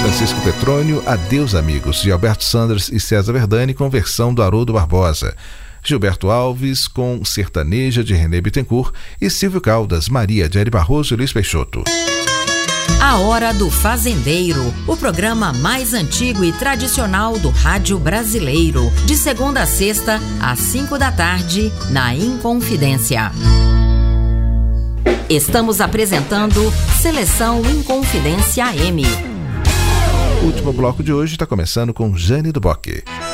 Francisco Petrônio, Adeus Amigos, de Alberto Sanders e César Verdani, com versão do Haroldo Barbosa. Gilberto Alves, com Sertaneja, de René Bittencourt, e Silvio Caldas, Maria, de Ari Barroso e Luiz Peixoto. A Hora do Fazendeiro, o programa mais antigo e tradicional do rádio brasileiro, de segunda a sexta, às 5 da tarde, na Inconfidência. Estamos apresentando Seleção Inconfidência AM. O último bloco de hoje está começando com Jane do Bock.